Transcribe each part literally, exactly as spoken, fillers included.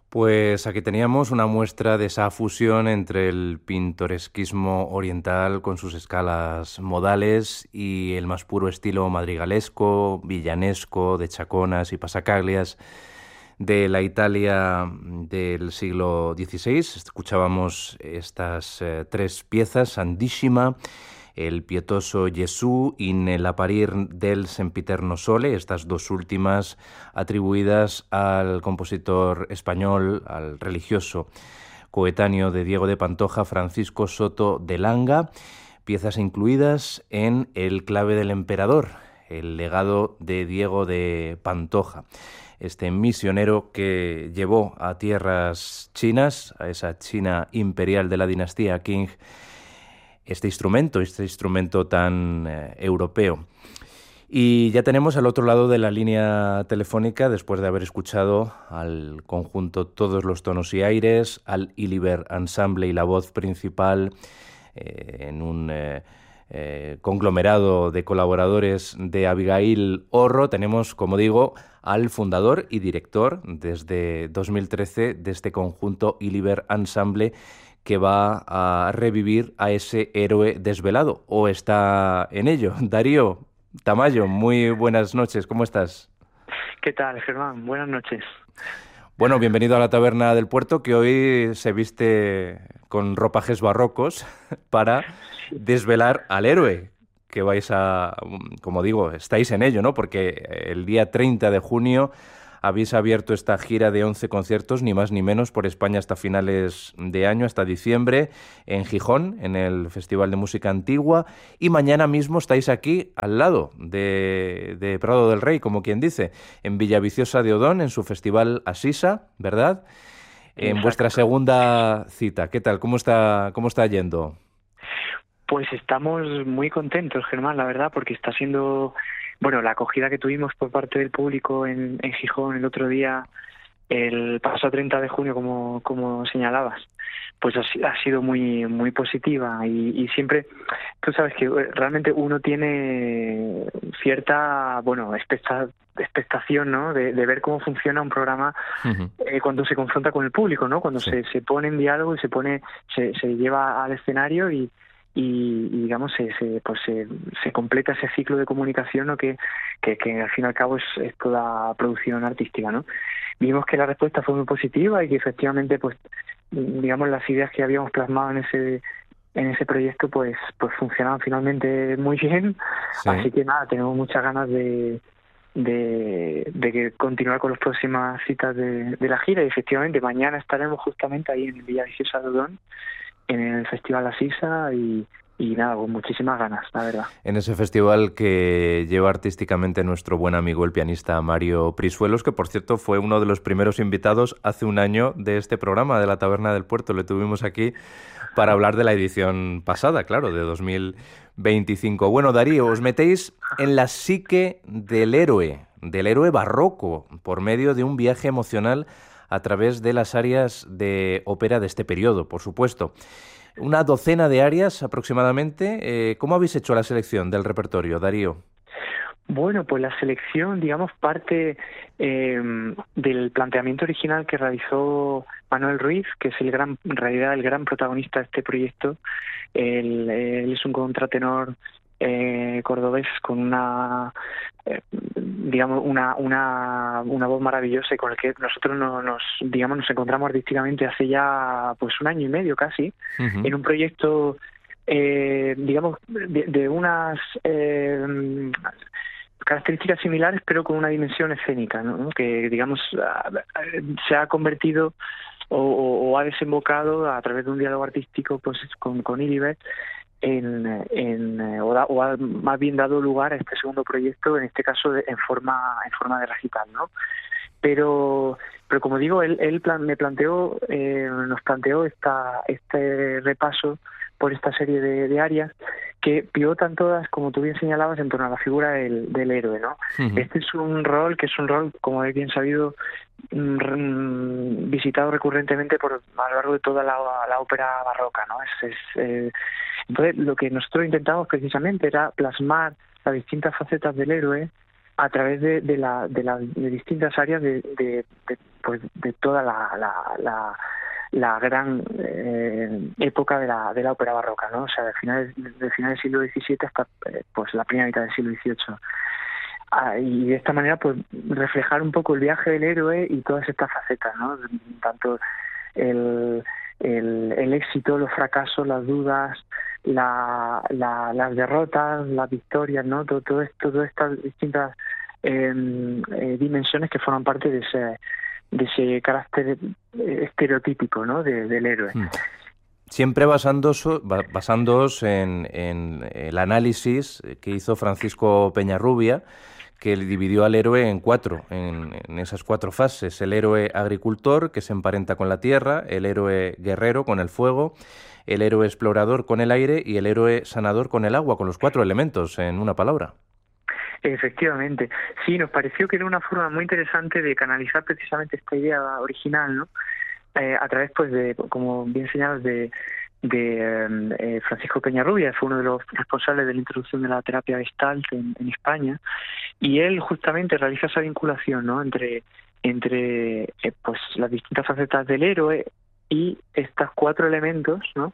Pues aquí teníamos una muestra de esa fusión entre el pintoresquismo oriental con sus escalas modales y el más puro estilo madrigalesco, villanesco, de chaconas y pasacaglias de la Italia del siglo dieciséis. Escuchábamos estas eh, tres piezas, Sandissima, el pietoso Gesù in l'apparir del sempiterno sole, estas dos últimas atribuidas al compositor español, al religioso coetáneo de Diego de Pantoja, Francisco Soto de Langa, piezas incluidas en El clave del emperador, el legado de Diego de Pantoja, este misionero que llevó a tierras chinas, a esa China imperial de la dinastía Qing, este instrumento, este instrumento tan eh, europeo. Y ya tenemos al otro lado de la línea telefónica, después de haber escuchado al conjunto Todos los tonos y aires, al Iliber Ensemble y la voz principal eh, en un eh, eh, conglomerado de colaboradores de Abigail Orro, tenemos, como digo, al fundador y director desde dos mil trece de este conjunto Iliber Ensemble, que va a revivir a ese héroe desvelado, o está en ello. Darío Tamayo, muy buenas noches, ¿cómo estás? ¿Qué tal, Germán? Buenas noches. Bueno, bienvenido a la Taberna del Puerto, que hoy se viste con ropajes barrocos para desvelar al héroe, que vais a, como digo, estáis en ello, ¿no? Porque el día treinta de junio habéis abierto esta gira de once conciertos, ni más ni menos, por España hasta finales de año, hasta diciembre, en Gijón, en el Festival de Música Antigua, y mañana mismo estáis aquí, al lado de, de Prado del Rey, como quien dice, en Villaviciosa de Odón, en su Festival Asisa, ¿verdad? En Exacto. vuestra segunda cita. ¿Qué tal? ¿Cómo está, cómo está yendo? Pues estamos muy contentos, Germán, la verdad, porque está siendo... Bueno, la acogida que tuvimos por parte del público en, en Gijón el otro día, el pasado treinta de junio, como, como señalabas, pues ha, ha sido muy muy positiva y, y siempre, tú sabes que realmente uno tiene cierta, bueno, expecta, expectación, ¿no? De, de ver cómo funciona un programa Uh-huh. eh, cuando se confronta con el público, ¿no? Cuando Sí. se, se pone en diálogo y se pone, se, se lleva al escenario y y, y digamos se, se pues se, se completa ese ciclo de comunicación, ¿no? que, que, que al fin y al cabo es, es toda producción artística, ¿no? Vimos que la respuesta fue muy positiva y que efectivamente pues digamos las ideas que habíamos plasmado en ese en ese proyecto pues pues funcionaban finalmente muy bien. Sí. Así que nada, tenemos muchas ganas de de, de que continuar con las próximas citas de, de la gira, y efectivamente mañana estaremos justamente ahí en Villaviciosa de Odón, en el Festival Asisa, y, y nada, con muchísimas ganas, la verdad. En ese festival que lleva artísticamente nuestro buen amigo el pianista Mario Prisuelos, que por cierto fue uno de los primeros invitados hace un año de este programa de la Taberna del Puerto. Le tuvimos aquí para hablar de la edición pasada, claro, de dos mil veinticinco. Bueno, Darío, os metéis en la psique del héroe, del héroe barroco, por medio de un viaje emocional a través de las áreas de ópera de este periodo, por supuesto. Una docena de áreas aproximadamente. Eh, ¿Cómo habéis hecho la selección del repertorio, Darío? Bueno, pues la selección, digamos, parte eh, del planteamiento original que realizó Manuel Ruiz, que es el gran, en realidad el gran protagonista de este proyecto. Él, él es un contratenor eh, cordobés con una, eh, digamos, una, una, una voz maravillosa, y con el que nosotros no, nos, digamos, nos encontramos artísticamente hace ya pues un año y medio casi, Uh-huh. en un proyecto, eh, digamos, de, de unas eh, características similares, pero con una dimensión escénica, ¿no? Que, digamos, se ha convertido o, o, o ha desembocado a través de un diálogo artístico pues con, con Iliber en, en o, da, o ha más bien dado lugar a este segundo proyecto, en este caso de, en forma en forma de recital, ¿no? Pero pero como digo, él, él plan, me planteó eh, nos planteó esta este repaso por esta serie de, de áreas que pivotan todas, como tú bien señalabas, en torno a la figura del, del héroe, ¿no? Uh-huh. Este es un rol que es un rol, como es bien sabido, visitado recurrentemente por a lo largo de toda la, la ópera barroca, ¿no? Es, es, eh, entonces, lo que nosotros intentamos precisamente era plasmar las distintas facetas del héroe a través de, de, la, de, la, de distintas áreas de, de, de, pues, de toda la, la, la, la gran eh, época de la, de la ópera barroca, ¿no? O sea, de finales, de finales del siglo diecisiete hasta eh, pues la primera mitad del siglo dieciocho. Ah, y de esta manera pues reflejar un poco el viaje del héroe y todas estas facetas, ¿no? Tanto el, el, el éxito, los fracasos, las dudas, la, la, las derrotas, las victorias, ¿no? Todo, todo esto, todas estas distintas eh, eh, dimensiones que forman parte de ese, de ese carácter estereotípico, ¿no? De, del héroe. Hmm. Siempre basándoos, basándoos en, en el análisis que hizo Francisco Peñarrubia, que dividió al héroe en cuatro, en, en esas cuatro fases. El héroe agricultor, que se emparenta con la tierra, el héroe guerrero con el fuego, el héroe explorador con el aire y el héroe sanador con el agua, con los cuatro elementos, en una palabra. Efectivamente. Sí, nos pareció que era una forma muy interesante de canalizar precisamente esta idea original, ¿no? Eh, a través, pues, de, como bien señalas, de de eh, Francisco Peñarrubia, fue uno de los responsables de la introducción de la terapia Gestalt en, en España, y él justamente realiza esa vinculación, ¿no? entre entre eh, pues las distintas facetas del héroe y estas cuatro elementos, ¿no?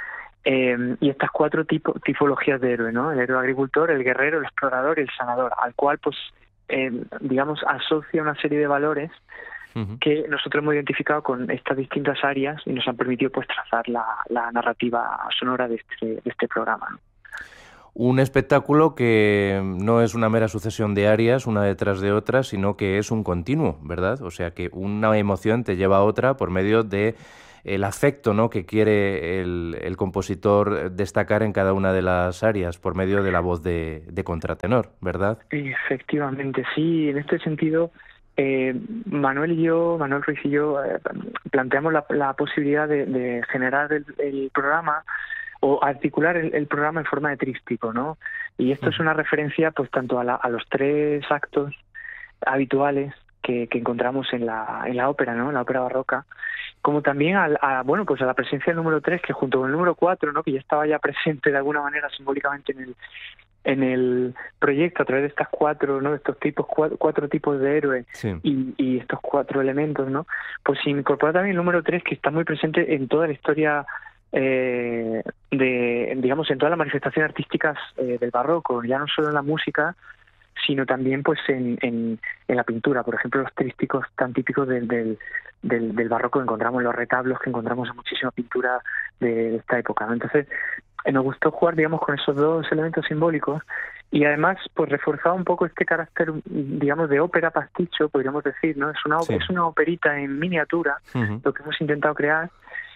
Eh, y estas cuatro tipo, tipologías de héroe, ¿no? El héroe agricultor, el guerrero, el explorador y el sanador, al cual, pues, eh, digamos, asocia una serie de valores que nosotros hemos identificado con estas distintas áreas y nos han permitido pues trazar la, la narrativa sonora de este, de este programa, ¿no? Un espectáculo que no es una mera sucesión de áreas una detrás de otra, sino que es un continuo, ¿verdad? O sea, que una emoción te lleva a otra por medio de el afecto, ¿no?, que quiere el, el compositor destacar en cada una de las áreas por medio de la voz de, de contratenor, ¿verdad? Efectivamente, sí. En este sentido, Eh, Manuel y yo, Manuel Ruiz y yo, eh, planteamos la, la posibilidad de, de generar el, el programa o articular el, el programa en forma de tríptico, ¿no? Y esto uh-huh. es una referencia, pues, tanto a, la, a los tres actos habituales que, que encontramos en la, en la ópera, ¿no? En la ópera barroca, como también a, a, bueno, pues a la presencia del número tres, que junto con el número cuatro, ¿no?, que ya estaba ya presente de alguna manera simbólicamente en el en el proyecto a través de estas cuatro, ¿no?, estos tipos, cuatro, cuatro tipos de héroes, sí. y, y estos cuatro elementos, ¿no? Pues incorpora también el número tres, que está muy presente en toda la historia eh, de, digamos, en todas las manifestaciones artísticas eh, del barroco, ya no solo en la música, sino también pues en, en, en la pintura. Por ejemplo, los trípticos tan típicos del, del, del, del barroco que encontramos en los retablos, que encontramos en muchísima pintura de, de esta época, ¿no? Entonces, eh, nos gustó jugar, digamos, con esos dos elementos simbólicos y además pues reforzaba un poco este carácter, digamos, de ópera pasticho, podríamos decir, ¿no? Es una, sí. es una operita en miniatura, uh-huh. lo que hemos intentado crear,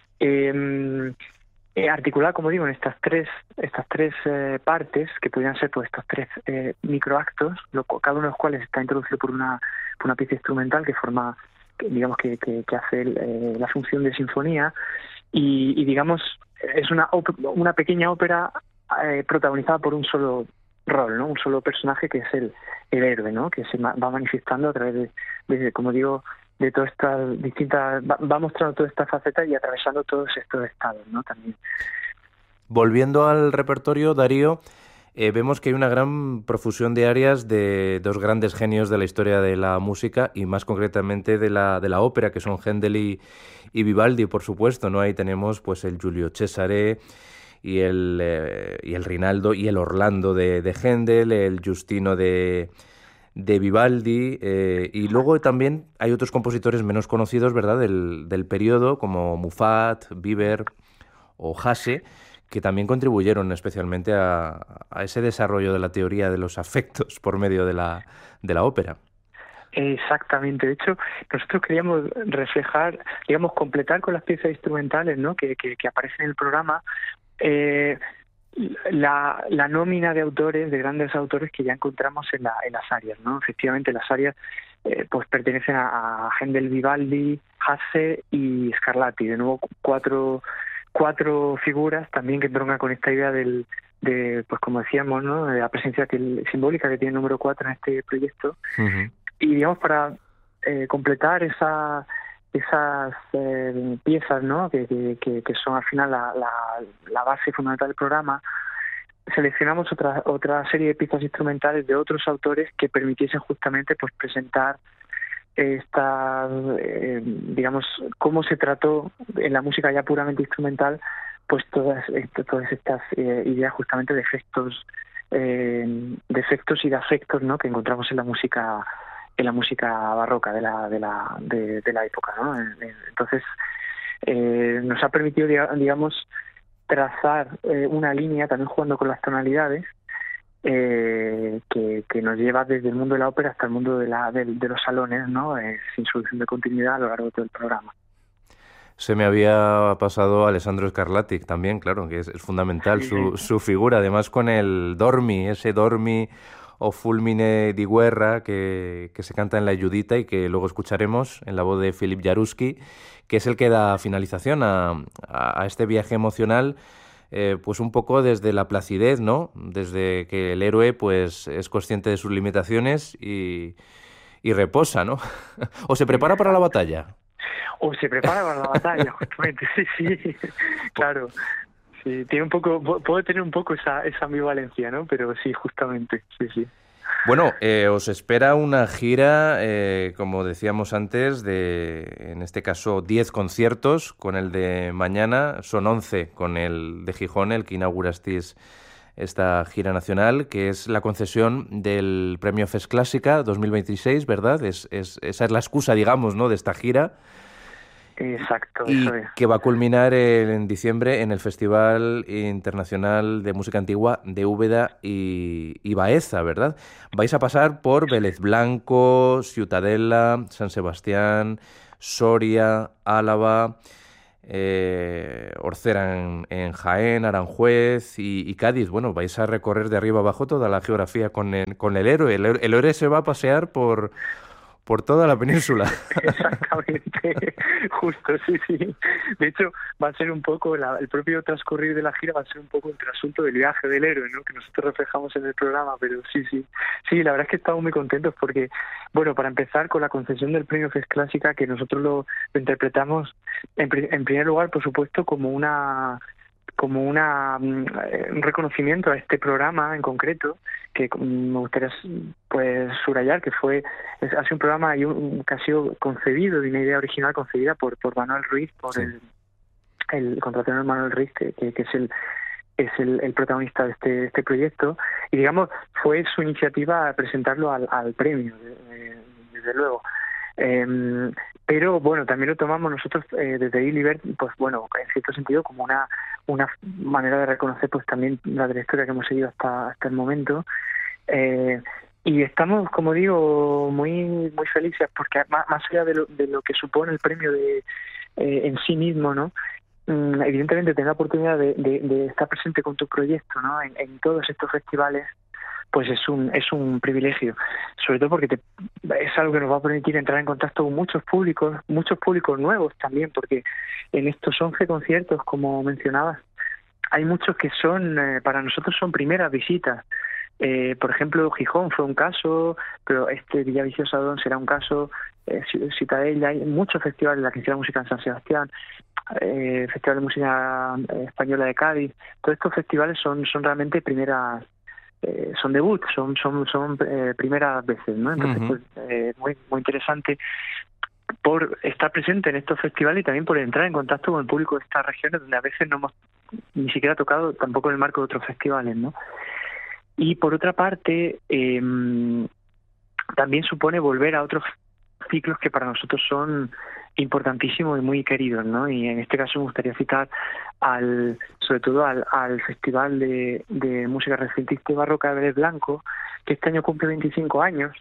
eh, Eh, articulada, como digo, en estas tres estas tres eh, partes, que podrían ser pues estos tres eh, microactos, lo, cada uno de los cuales está introducido por una por una pieza instrumental que forma, que, digamos, que, que, que hace el, eh, la función de sinfonía, y, y digamos, es una una pequeña ópera eh, protagonizada por un solo rol, ¿no? Un solo personaje, que es el, el héroe, ¿no? Que se va manifestando a través de, de como digo, de todas estas distintas, va, va mostrando todas estas facetas y atravesando todos estos estados, ¿no? También. Volviendo al repertorio, Darío, eh, vemos que hay una gran profusión de áreas de dos grandes genios de la historia de la música y más concretamente de la de la ópera, que son Händel y, y Vivaldi, por supuesto, ¿no? Ahí tenemos pues el Giulio Cesare y el eh, y el Rinaldo y el Orlando de, de Händel, el Giustino de de Vivaldi, eh, y luego también hay otros compositores menos conocidos, ¿verdad?, del, del periodo, como Muffat, Biber o Hasse, que también contribuyeron especialmente a, a ese desarrollo de la teoría de los afectos por medio de la, de la ópera. Exactamente. De hecho, nosotros queríamos reflejar, digamos, completar con las piezas instrumentales, ¿no?, que, que, que aparecen en el programa, eh, La, la nómina de autores, de grandes autores que ya encontramos en, la, en las áreas, ¿no? Efectivamente, las áreas eh, pues pertenecen a, a Händel, Vivaldi, Hasse y Scarlatti. De nuevo, cuatro cuatro figuras también que entroncan con esta idea del de, pues como decíamos, ¿no?, de la presencia que, simbólica que tiene el número cuatro en este proyecto. Uh-huh. Y digamos, para eh, completar esa esas eh, piezas, ¿no?, que, que, que son al final la, la, la base fundamental del programa, seleccionamos otra otra serie de piezas instrumentales de otros autores que permitiesen justamente pues presentar esta, eh, digamos, cómo se trató en la música ya puramente instrumental, pues todas, todas estas eh, ideas justamente de efectos, eh, de efectos y de afectos, ¿no?, que encontramos en la música, en la música barroca de la de la de, de la época, ¿no? Entonces eh, nos ha permitido, digamos, trazar eh, una línea también jugando con las tonalidades. Eh, que, que nos lleva desde el mundo de la ópera hasta el mundo de, la, de, de los salones, ¿no? Eh, sin solución de continuidad a lo largo de todo el programa. Se me había pasado Alessandro Scarlatti también, claro, que es, es fundamental, sí, su, su figura, además con el Dormi, ese Dormi o Fulmine di Guerra que, que se canta en la Giudita y que luego escucharemos en la voz de Philip Jaruski, que es el que da finalización a, a, a este viaje emocional. Eh, pues un poco desde la placidez, ¿no? Desde que el héroe pues es consciente de sus limitaciones y, y reposa, ¿no? O se prepara para la batalla. O se prepara para la batalla, justamente, sí, sí, claro. Sí, tiene un poco, puede tener un poco esa, esa ambivalencia, ¿no? Pero sí, justamente, sí, sí. Bueno, eh, os espera una gira, eh, como decíamos antes, de, en este caso, diez conciertos, con el de mañana, son once con el de Gijón, el que inaugurasteis esta gira nacional, que es la concesión del Premio Fes Clásica dos mil veintiséis, ¿verdad? Es, es, esa es la excusa, digamos, ¿no?, de esta gira. Exacto, y eso es. Que va a culminar en diciembre en el Festival Internacional de Música Antigua de Úbeda y, y Baeza, ¿verdad? Vais a pasar por Vélez Blanco, Ciutadella, San Sebastián, Soria, Álava, eh, Orcera en, en Jaén, Aranjuez y, y Cádiz. Bueno, vais a recorrer de arriba abajo toda la geografía con el, con el héroe. El, el héroe se va a pasear por... por toda la península. Exactamente, justo, sí, sí. De hecho, va a ser un poco, la, el propio transcurrir de la gira va a ser un poco un trasunto del viaje del héroe, ¿no?, que nosotros reflejamos en el programa, pero sí, sí. Sí, la verdad es que estamos muy contentos porque, bueno, para empezar con la concesión del Premio Fes Clásica, que nosotros lo, lo interpretamos, en, en primer lugar, por supuesto, como una... como una, un reconocimiento a este programa en concreto, que me gustaría pues subrayar que fue es, ha sido un programa y un, que ha sido concebido de una idea original concebida por por Manuel Ruiz, por sí. el, el contratenor Manuel Ruiz, que, que, que es el es el, el protagonista de este, este proyecto, y digamos fue su iniciativa presentarlo al, al premio, desde luego. Eh, pero bueno, también lo tomamos nosotros eh, desde Iliber, pues bueno, en cierto sentido como una una manera de reconocer pues también la trayectoria que hemos seguido hasta hasta el momento, eh, y estamos, como digo, muy muy felices porque más, más allá de lo, de lo que supone el premio de eh, en sí mismo, ¿no? Mm, evidentemente tener la oportunidad de, de, de estar presente con tu proyecto, ¿no?, en, en todos estos festivales, pues es un es un privilegio, sobre todo porque te, es algo que nos va a permitir entrar en contacto con muchos públicos, muchos públicos nuevos también, porque en estos once conciertos, como mencionabas, hay muchos que son, eh, para nosotros son primeras visitas. Eh, por ejemplo, Gijón fue un caso, pero este Villaviciosa Don será un caso, eh, Ciutadella, hay muchos festivales, la Quinceañera Música en San Sebastián, eh, Festival de Música Española de Cádiz, todos estos festivales son son realmente primeras, Eh, son debut, son son son eh, primeras veces, ¿no? Entonces, uh-huh. pues eh, muy muy interesante por estar presente en estos festivales y también por entrar en contacto con el público de estas regiones donde a veces no hemos ni siquiera tocado tampoco en el marco de otros festivales, ¿no? Y por otra parte, eh, también supone volver a otros ciclos que para nosotros son importantísimos y muy queridos, ¿no? Y en este caso me gustaría citar al, sobre todo al, al Festival de, de Música Renacentista y Barroca de Vélez Blanco, que este año cumple veinticinco años,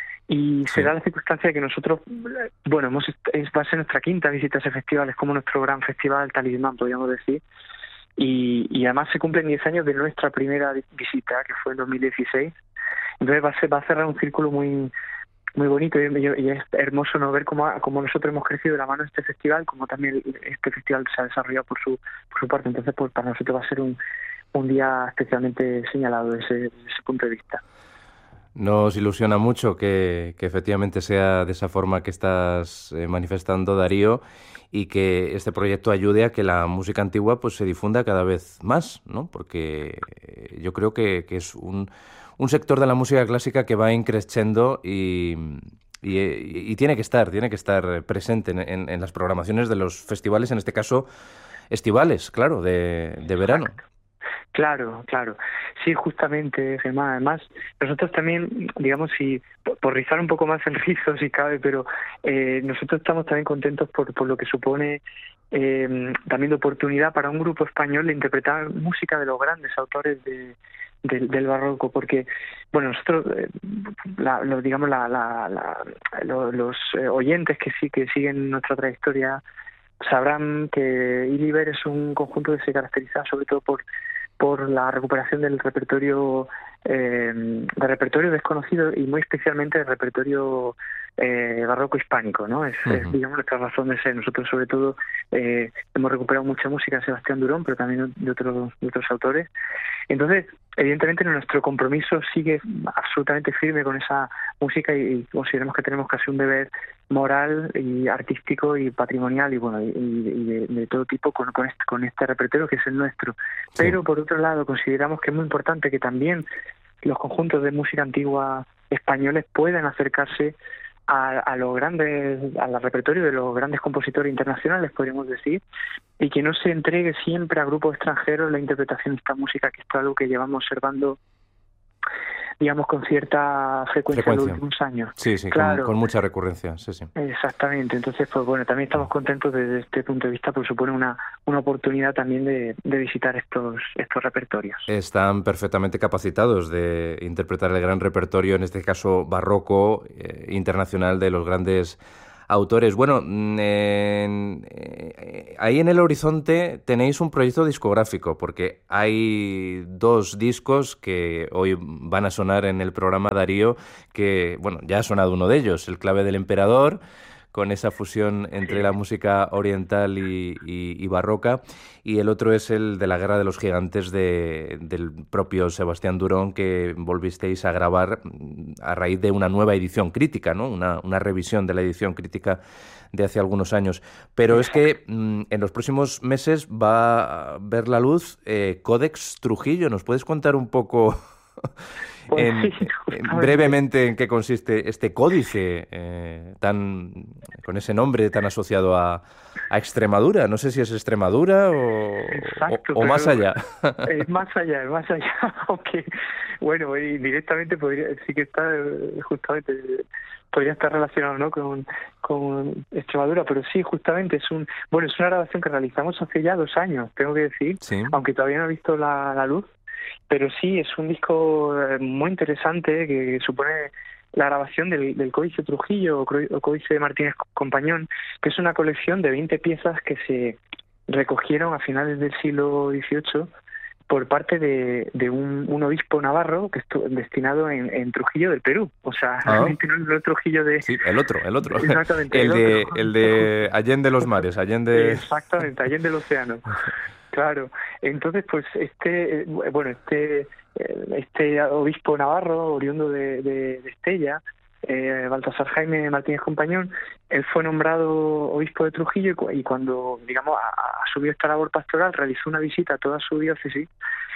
y se da la circunstancia de que nosotros, bueno, hemos, es, va a ser nuestra quinta visita a ese festival, es como nuestro gran festival talismán, podríamos decir, y, y además se cumplen diez años de nuestra primera visita, que fue en dos mil dieciséis, entonces va a, ser, va a cerrar un círculo muy muy bonito y, y es hermoso no ver cómo, cómo nosotros hemos crecido de la mano de este festival, como también este festival se ha desarrollado por su por su parte. Entonces, pues para nosotros va a ser un, un día especialmente señalado desde, desde ese punto de vista. Nos ilusiona mucho que, que efectivamente sea de esa forma que estás eh, manifestando, Darío, y que este proyecto ayude a que la música antigua pues se difunda cada vez más, ¿no? Porque eh, yo creo que, que es un, un sector de la música clásica que va increciendo y, y, y tiene que estar, tiene que estar presente en, en, en las programaciones de los festivales, en este caso estivales, claro, de, de verano. Claro, claro. Sí, justamente, Germán. Además, nosotros también, digamos, si por, por rizar un poco más el rizo, si cabe, pero eh, nosotros estamos también contentos por, por lo que supone eh, también de oportunidad para un grupo español de interpretar música de los grandes autores de, del, del barroco, porque, bueno, nosotros, eh, la, lo, digamos, la, la, la, lo, los eh, oyentes que sí que siguen nuestra trayectoria sabrán que Iliber es un conjunto que se caracteriza sobre todo por por la recuperación del repertorio eh, del repertorio desconocido y muy especialmente del repertorio eh, barroco hispánico, ¿no? Es, uh-huh. es digamos nuestra razón de ser. Nosotros sobre todo eh, hemos recuperado mucha música de Sebastián Durón, pero también de otros de otros autores. Entonces, evidentemente nuestro compromiso sigue absolutamente firme con esa música y, y consideramos que tenemos casi un deber moral y artístico y patrimonial y bueno y, y de, de todo tipo con, con, este, con este repertorio que es el nuestro. Sí. Pero por otro lado consideramos que es muy importante que también los conjuntos de música antigua españoles puedan acercarse a, a los grandes, al repertorio de los grandes compositores internacionales, podríamos decir, y que no se entregue siempre a grupos extranjeros la interpretación de esta música, que es algo que llevamos observando, digamos, con cierta frecuencia, frecuencia. en los últimos años. Sí, sí, claro. con, con mucha recurrencia, sí, sí. Exactamente. Entonces, pues bueno, también estamos contentos desde este punto de vista, porque supone una, una oportunidad también de, de visitar estos, estos repertorios. Están perfectamente capacitados de interpretar el gran repertorio, en este caso barroco, eh, internacional, de los grandes autores. Bueno, en, eh, ahí en el horizonte tenéis un proyecto discográfico, porque hay dos discos que hoy van a sonar en el programa, Darío, que, bueno, ya ha sonado uno de ellos, El clave del emperador, con esa fusión entre la música oriental y, y, y barroca, y el otro es el de la Guerra de los Gigantes de, del propio Sebastián Durón, que volvisteis a grabar a raíz de una nueva edición crítica, ¿no? Una, una revisión de la edición crítica de hace algunos años. Pero es que mmm, en los próximos meses va a ver la luz eh, Códex Trujillo. ¿Nos puedes contar un poco... Pues en, sí, en, brevemente en qué consiste este códice eh, tan con ese nombre tan asociado a, a Extremadura? No sé si es Extremadura o, Exacto, o, o más allá. Es más allá, es más allá, aunque bueno, y directamente podría sí que está justamente podría estar relacionado, ¿no? con, con Extremadura, pero sí, justamente es un bueno es una grabación que realizamos hace ya dos años, tengo que decir, sí. Aunque todavía no ha visto la, la luz. Pero sí, es un disco muy interesante que supone la grabación del, del Códice Trujillo o Códice de Martínez Compañón, que es una colección de veinte piezas que se recogieron a finales del siglo dieciocho por parte de, de un, un obispo navarro que estuvo destinado en, en Trujillo del Perú. O sea, ah. no el Trujillo de... Sí, el otro, el otro. Exactamente. el, el, de, otro. el de Allende los mares, Allende... Exactamente, Allende el océano. Claro, entonces pues este, bueno, este este obispo navarro, oriundo de, de, de Estella, eh, Baltasar Jaime Martínez Compañón, él fue nombrado obispo de Trujillo y cuando, digamos, asumió esta labor pastoral, realizó una visita a toda su diócesis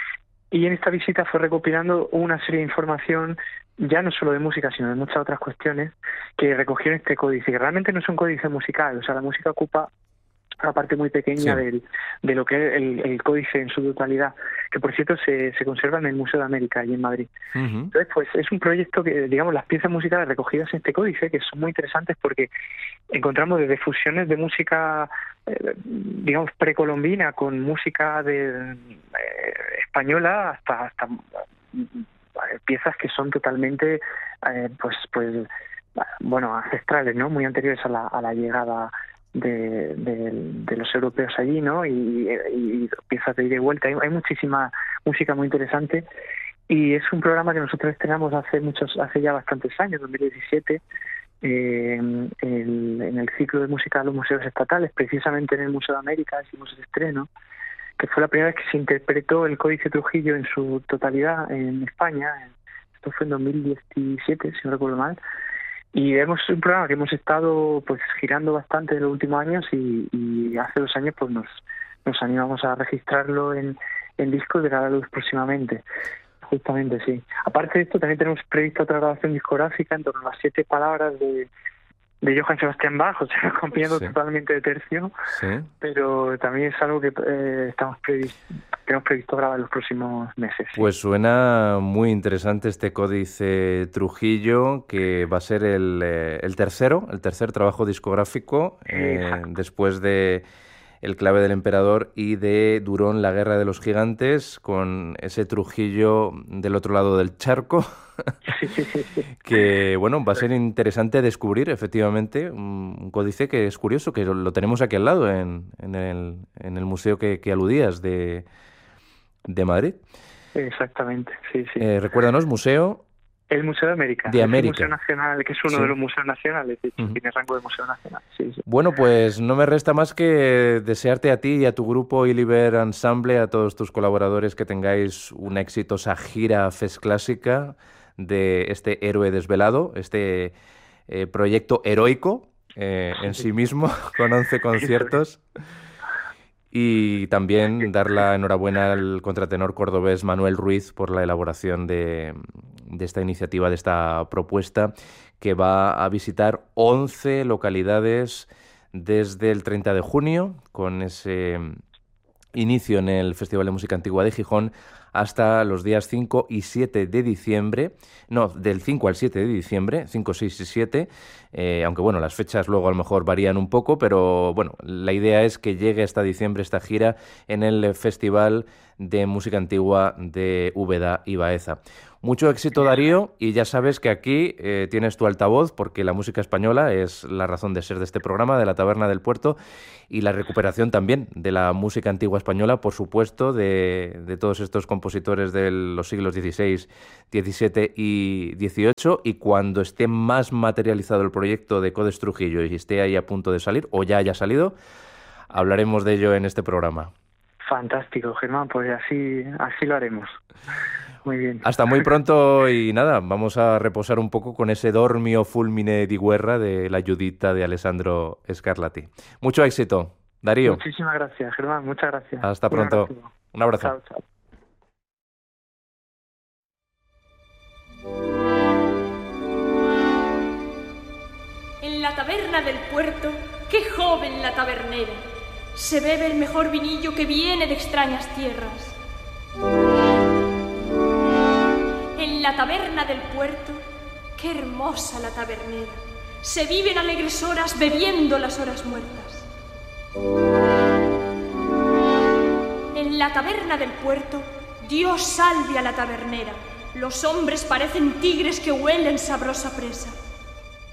y en esta visita fue recopilando una serie de información, ya no solo de música, sino de muchas otras cuestiones que recogió en este códice, que realmente no es un códice musical, o sea, la música ocupa una parte muy pequeña sí. del, de lo que es el, el códice en su totalidad, que por cierto se, se conserva en el Museo de América, allí en Madrid. Uh-huh. Entonces, pues es un proyecto que, digamos, las piezas musicales recogidas en este códice, que son muy interesantes porque encontramos desde fusiones de música, eh, digamos, precolombina con música de, eh, española hasta, hasta eh, piezas que son totalmente, eh, pues, pues, bueno, ancestrales, ¿no? Muy anteriores a la, a la llegada De, de, de los europeos allí, ¿no? Y, y piezas de ida y vuelta. Hay, hay muchísima música muy interesante y es un programa que nosotros estrenamos hace muchos, hace ya bastantes años, dos mil diecisiete, eh, el, en el ciclo de música de los museos estatales, precisamente en el Museo de América hicimos el estreno, que fue la primera vez que se interpretó el Códice Trujillo en su totalidad en España, esto fue en dos mil diecisiete, si no recuerdo mal, y hemos un programa que hemos estado pues girando bastante en los últimos años y, y hace dos años pues nos, nos animamos a registrarlo en, en disco de cara a luz próximamente. Justamente, sí. Aparte de esto, también tenemos prevista otra grabación discográfica en torno a las siete palabras de, de Johann Sebastian Bach, o sea, acompañado sí. totalmente de tercio, sí. pero también es algo que eh, estamos previsto, tenemos previsto grabar en los próximos meses. Sí. Pues suena muy interesante este Códice Trujillo, que va a ser el, eh, el tercero, el tercer trabajo discográfico, eh, después de El clave del emperador y de Durón, la guerra de los gigantes, con ese Trujillo del otro lado del charco, que bueno, va a ser interesante descubrir efectivamente un códice que es curioso, que lo tenemos aquí al lado en, en, el, en el museo que, que aludías de, de Madrid. Exactamente, sí, sí. Eh, recuérdanos, museo... El Museo de América, de América. El Museo Nacional, que es uno sí. de los museos nacionales, de hecho, uh-huh. tiene rango de museo nacional. Sí, sí. Bueno, pues no me resta más que desearte a ti y a tu grupo Iliber Ensemble, a todos tus colaboradores, que tengáis una exitosa gira Fes Clásica de este Héroe Desvelado, este eh, proyecto heroico eh, en sí mismo, con once conciertos. Y también dar la enhorabuena al contratenor cordobés Manuel Ruiz por la elaboración de, de esta iniciativa, de esta propuesta, que va a visitar once localidades desde el treinta de junio, con ese inicio en el Festival de Música Antigua de Gijón, hasta los días cinco y siete de diciembre, no, del cinco al siete de diciembre, cinco, seis y siete, eh, aunque bueno, las fechas luego a lo mejor varían un poco, pero bueno, la idea es que llegue hasta diciembre esta gira en el Festival de Música Antigua de Úbeda y Baeza. Mucho éxito, Darío, y ya sabes que aquí eh, tienes tu altavoz, porque la música española es la razón de ser de este programa, de la Taberna del Puerto, y la recuperación también de la música antigua española, por supuesto, de, de todos estos compositores de los siglos dieciséis, diecisiete y dieciocho, y cuando esté más materializado el proyecto de Codes Trujillo y esté ahí a punto de salir, o ya haya salido, hablaremos de ello en este programa. Fantástico, Germán, pues así, así lo haremos. Muy bien. Hasta muy pronto y nada, vamos a reposar un poco con ese Dormio fulmine di guerra de la Giuditta de Alessandro Scarlatti. Mucho éxito, Darío. Muchísimas gracias, Germán, muchas gracias. Hasta pronto. Un abrazo. Un abrazo. Chao, chao. En la taberna del puerto, qué joven la tabernera. Se bebe el mejor vinillo que viene de extrañas tierras. En la taberna del puerto, qué hermosa la tabernera. Se viven alegres horas bebiendo las horas muertas. En la taberna del puerto, Dios salve a la tabernera. Los hombres parecen tigres que huelen sabrosa presa.